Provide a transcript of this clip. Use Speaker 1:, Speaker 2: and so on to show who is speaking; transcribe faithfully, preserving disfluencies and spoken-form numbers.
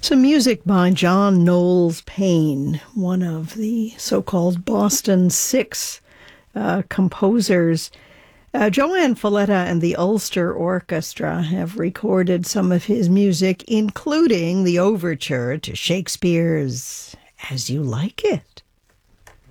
Speaker 1: Some music by John Knowles Payne, one of the so-called Boston Six uh, composers. Uh, Joanne Falletta and the Ulster Orchestra have recorded some of his music, including the overture to Shakespeare's As You Like It.